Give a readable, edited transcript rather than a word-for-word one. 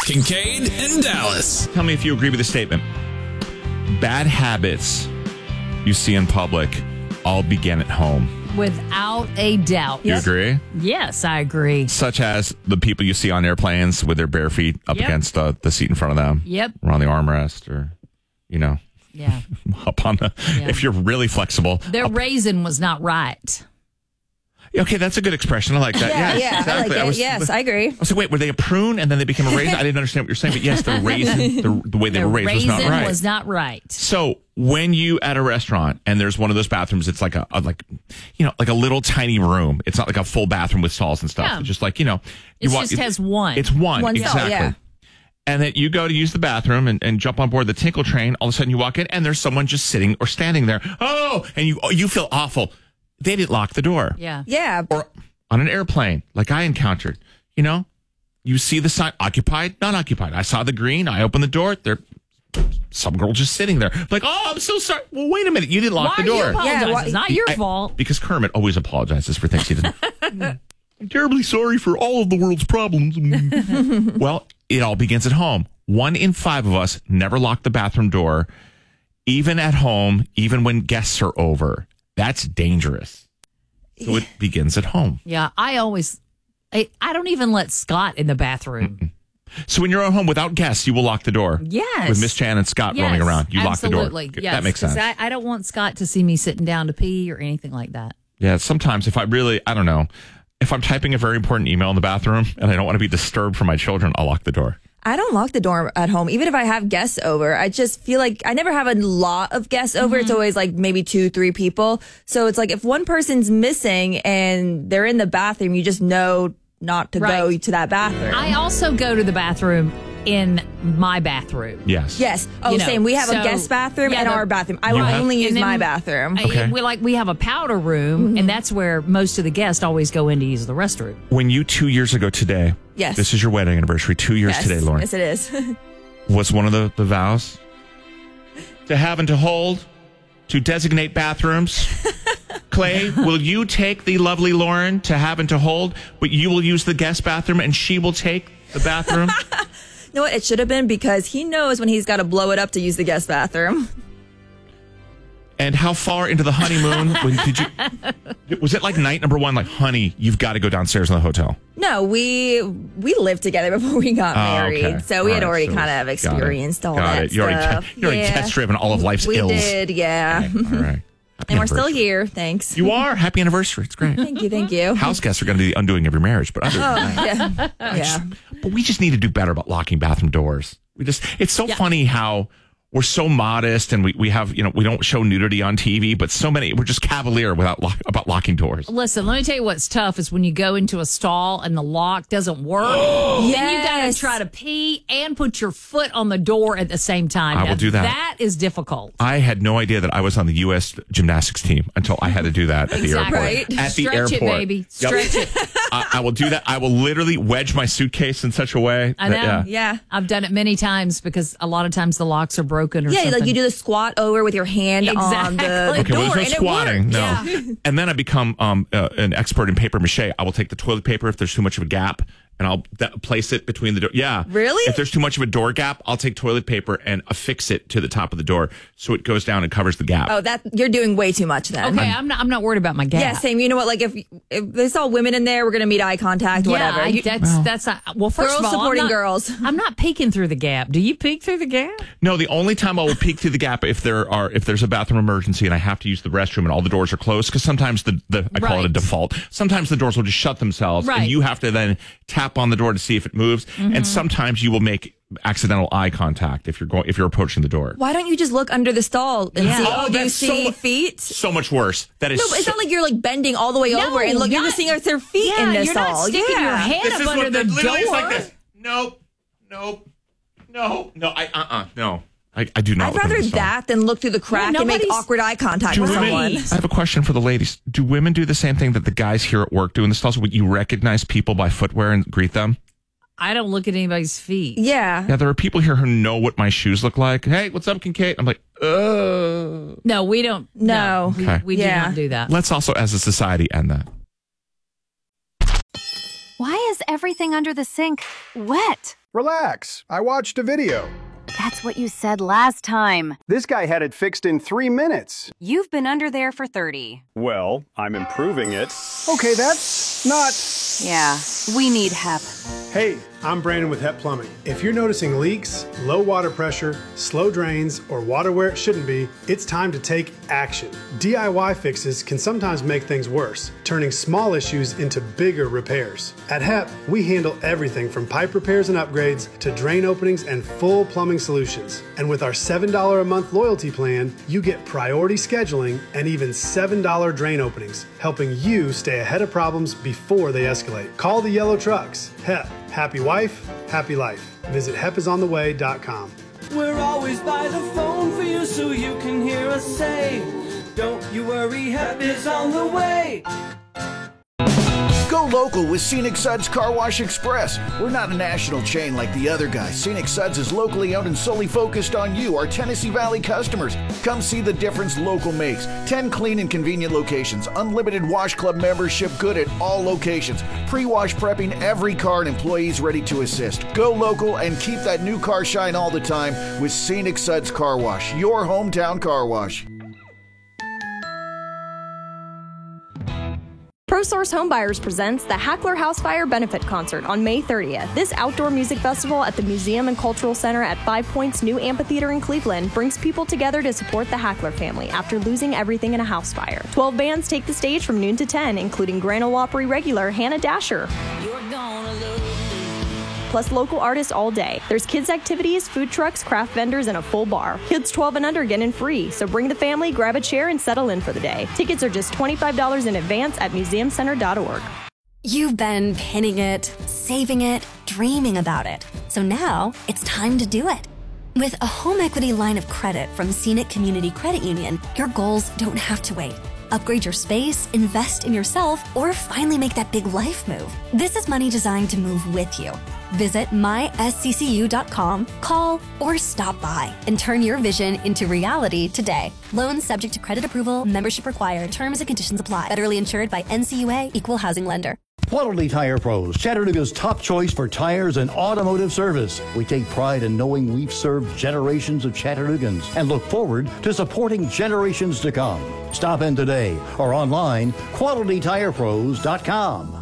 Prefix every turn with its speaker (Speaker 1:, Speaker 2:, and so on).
Speaker 1: Kincaid and Dallas.
Speaker 2: Tell me if you agree with the statement. Bad habits you see in public all begin at home.
Speaker 3: Without a doubt.
Speaker 2: You agree?
Speaker 3: Yes, I agree.
Speaker 2: Such as the people you see on airplanes with their bare feet up against the seat in front of them.
Speaker 3: Yep.
Speaker 2: Or on the armrest or,
Speaker 3: Yeah.
Speaker 2: up on the...
Speaker 3: Yeah.
Speaker 2: If you're really flexible.
Speaker 3: Their raisin was not right.
Speaker 2: Okay, that's a good expression. I like that.
Speaker 4: Yeah,
Speaker 2: Exactly.
Speaker 4: I like it. Yes, I agree.
Speaker 2: I was like, wait, were they a prune and then they became a raisin? I didn't understand what you're saying, but yes, the raisin, the way they were raised was not right. So when you at a restaurant and there's one of those bathrooms, it's like a little tiny room. It's not like a full bathroom with stalls and stuff.
Speaker 3: Yeah.
Speaker 2: It's just like,
Speaker 3: It just has one.
Speaker 2: It's one
Speaker 4: One
Speaker 2: exactly.
Speaker 4: stall, yeah.
Speaker 2: And that you go to use the bathroom and jump on board the Tinkle train. All of a sudden you walk in and there's someone just sitting or standing there. Oh, and you feel awful. They didn't lock the door.
Speaker 3: Yeah.
Speaker 4: Yeah.
Speaker 2: Or on an airplane, like I encountered, you see the sign, occupied, not occupied. I saw the green. I opened the door. There's some girl just sitting there. Like, oh, I'm so sorry. Well, wait a minute. You didn't lock the door.
Speaker 3: Why are you apologizing?
Speaker 4: Yeah,
Speaker 3: It's not your fault.
Speaker 2: Because Kermit always apologizes for things he didn't. I'm terribly sorry for all of the world's problems. Well, it all begins at home. 1 in 5 of us never lock the bathroom door, even at home, even when guests are over. That's dangerous. So it begins at home.
Speaker 3: Yeah, I don't even let Scott in the bathroom.
Speaker 2: So when you're at home without guests, you will lock the door.
Speaker 3: Yes.
Speaker 2: With Miss Chan and Scott roaming around, you lock the door.
Speaker 3: Absolutely. Yes,
Speaker 2: that makes sense.
Speaker 3: 'cause I don't want Scott to see me sitting down to pee or anything like that.
Speaker 2: Yeah, sometimes if I don't know, if I'm typing a very important email in the bathroom and I don't want to be disturbed from my children, I'll lock the door.
Speaker 4: I don't lock the door at home, even if I have guests over. I just feel like I never have a lot of guests over. It's always like maybe 2-3 people. So it's like if one person's missing and they're in the bathroom, you just know not to go to that bathroom.
Speaker 3: I also go to the bathroom in my bathroom.
Speaker 2: Yes.
Speaker 4: Yes. Oh, same. We have a guest bathroom and our bathroom. I will only use my bathroom.
Speaker 2: Okay.
Speaker 3: We have a powder room, and that's where most of the guests always go in to use the restroom.
Speaker 2: When you 2 years ago today,
Speaker 4: Yes.
Speaker 2: This is your wedding anniversary, 2 years
Speaker 4: Yes.
Speaker 2: today, Lauren.
Speaker 4: Yes, it is.
Speaker 2: Was one of the vows to have and to hold, to designate bathrooms? Clay, will you take the lovely Lauren to have and to hold, but you will use the guest bathroom and she will take the bathroom?
Speaker 4: You know what? It should have been because he knows when he's got to blow it up to use the guest bathroom.
Speaker 2: And how far into the honeymoon was it like night number 1? Like, honey, you've got to go downstairs in the hotel.
Speaker 4: No, we lived together before we got married,
Speaker 2: okay.
Speaker 4: so we had
Speaker 2: All right,
Speaker 4: already
Speaker 2: so
Speaker 4: kind of experienced all
Speaker 2: got
Speaker 4: that
Speaker 2: it. You
Speaker 4: stuff.
Speaker 2: already test driven all of life's
Speaker 4: we
Speaker 2: ills.
Speaker 4: did, yeah.
Speaker 2: Okay, all right. Happy
Speaker 4: And we're still
Speaker 2: anniversary.
Speaker 4: here. Thanks.
Speaker 2: You are. Happy anniversary. It's great.
Speaker 4: Thank you.
Speaker 2: House guests are going to be the undoing of your marriage, but other than that,
Speaker 4: Yeah.
Speaker 2: but we just need to do better about locking bathroom doors. It's so funny how we're so modest and we have, we don't show nudity on TV, but we're just cavalier about locking doors.
Speaker 3: Listen, let me tell you what's tough is when you go into a stall and the lock doesn't work. Then you got to try to pee and put your foot on the door at the same time.
Speaker 2: I will do that.
Speaker 3: That is difficult.
Speaker 2: I had no idea that I was on the U.S. gymnastics team until I had to do that at the airport.
Speaker 4: Right.
Speaker 2: At the
Speaker 3: Stretch
Speaker 2: airport.
Speaker 3: it, baby. Stretch it.
Speaker 2: I will do that. I will literally wedge my suitcase in such a way.
Speaker 3: I know.
Speaker 4: Yeah.
Speaker 3: I've done it many times because a lot of times the locks are broken or something.
Speaker 4: Like you do the squat over with your hand on
Speaker 3: Exactly.
Speaker 4: the
Speaker 2: Okay,
Speaker 4: door,
Speaker 2: well, there's
Speaker 4: and
Speaker 2: no squatting.
Speaker 4: it
Speaker 2: No.
Speaker 4: worked.
Speaker 2: And then I become an expert in paper mache. I will take the toilet paper if there's too much of a gap, and I'll place it between the door. Yeah.
Speaker 4: Really?
Speaker 2: If there's too much of a door gap, I'll take toilet paper and affix it to the top of the door so it goes down and covers the gap.
Speaker 4: Oh, you're doing way too much then.
Speaker 3: Okay, I'm not worried about my gap.
Speaker 4: Yeah, same. You know what? Like if they saw women in there, we're gonna meet eye contact, whatever.
Speaker 3: That's not, well. First
Speaker 4: Girls
Speaker 3: of all,
Speaker 4: supporting
Speaker 3: I'm not,
Speaker 4: girls.
Speaker 3: I'm not peeking through the gap. Do you peek through the gap?
Speaker 2: No, the only time I will peek through the gap if there's a bathroom emergency and I have to use the restroom and all the doors are closed, because sometimes I call it a default. Sometimes the doors will just shut themselves, and you have to then tap on the door to see if it moves.
Speaker 3: Mm-hmm.
Speaker 2: And sometimes you will make accidental eye contact if you're approaching the door.
Speaker 4: Why don't you just look under the stall and see?
Speaker 2: Oh,
Speaker 4: Do you
Speaker 2: that's
Speaker 4: see feet?
Speaker 2: So much worse. That is.
Speaker 4: No, but it's not like you're like bending all the way over and look. You're just seeing if there are feet in the
Speaker 3: you're
Speaker 4: stall.
Speaker 3: not sticking your hand
Speaker 2: This
Speaker 3: up
Speaker 2: is
Speaker 3: under
Speaker 2: what
Speaker 3: the
Speaker 2: literally is
Speaker 3: door.
Speaker 2: like this. Nope. No. No. I do not.
Speaker 4: I'd
Speaker 2: look under
Speaker 4: rather
Speaker 2: the stall.
Speaker 4: that than look through the crack and make awkward eye contact with someone.
Speaker 2: I have a question for the ladies. Do women do the same thing that the guys here at work do in the stalls? Would you recognize people by footwear and greet them?
Speaker 3: I don't look at anybody's feet.
Speaker 4: Yeah.
Speaker 2: Yeah, there are people here who know what my shoes look like. Hey, what's up, Kincaid? I'm like,
Speaker 3: No, we don't.
Speaker 4: No.
Speaker 2: Okay.
Speaker 3: We do not do that.
Speaker 2: Let's also, as a society, end that.
Speaker 5: Why is everything under the sink wet? Relax, I watched a video.
Speaker 6: That's what you said last time.
Speaker 5: This guy had it fixed in 3 minutes.
Speaker 6: You've been under there for 30.
Speaker 5: Well, I'm improving it. Okay, that's not...
Speaker 6: Yeah, we need HEP.
Speaker 7: Hey, I'm Brandon with HEP Plumbing. If you're noticing leaks, low water pressure, slow drains, or water where it shouldn't be, it's time to take action. DIY fixes can sometimes make things worse, turning small issues into bigger repairs. At HEP, we handle everything from pipe repairs and upgrades to drain openings and full plumbing solutions. And with our $7 a month loyalty plan, you get priority scheduling and even $7 drain openings, helping you stay ahead of problems before they escalate. Call the yellow trucks. HEP. Happy wife, happy life. Visit hepisontheway.com.
Speaker 8: We're always by the phone for you so you can hear us say, don't you worry, HEP is on the way.
Speaker 9: Go local with Scenic Suds Car Wash Express. We're not a national chain like the other guys. Scenic Suds is locally owned and solely focused on you, our Tennessee Valley customers. Come see the difference local makes. 10 clean and convenient locations. Unlimited Wash Club membership good at all locations. Pre-wash prepping every car and employees ready to assist. Go local and keep that new car shine all the time with Scenic Suds Car Wash, your hometown car wash.
Speaker 10: ProSource Homebuyers presents the Hackler House Fire Benefit Concert on May 30th. This outdoor music festival at the Museum and Cultural Center at Five Points New Amphitheater in Cleveland brings people together to support the Hackler family after losing everything in a house fire. 12 bands take the stage from noon to 10, including Grand Ole Opry regular Hannah Dasher.
Speaker 8: You're gonna love me.
Speaker 10: Plus local artists all day. There's kids activities, food trucks, craft vendors, and a full bar. Kids 12 and under get in free, so bring the family, grab a chair, and settle in for the day. Tickets are just $25 in advance at museumcenter.org.
Speaker 11: You've been pinning it, saving it, dreaming about it. So now it's time to do it. With a home equity line of credit from Scenic Community Credit Union, your goals don't have to wait. Upgrade your space, invest in yourself, or finally make that big life move. This is money designed to move with you. Visit mysccu.com, call, or stop by and turn your vision into reality today. Loans subject to credit approval, membership required, terms and conditions apply. Federally insured by NCUA, Equal Housing Lender.
Speaker 12: Quality Tire Pros, Chattanooga's top choice for tires and automotive service. We take pride in knowing we've served generations of Chattanoogans and look forward to supporting generations to come. Stop in today or online, qualitytirepros.com.